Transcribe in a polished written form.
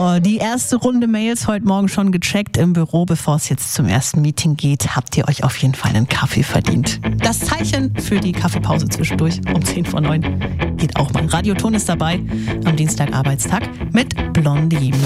So, die erste Runde Mails heute Morgen schon gecheckt im Büro. Bevor es jetzt zum ersten Meeting geht, habt ihr euch auf jeden Fall einen Kaffee verdient. Das Zeichen für die Kaffeepause zwischendurch um 10:09 geht auch mal. Radioton ist dabei am Dienstag Arbeitstag mit Blondie.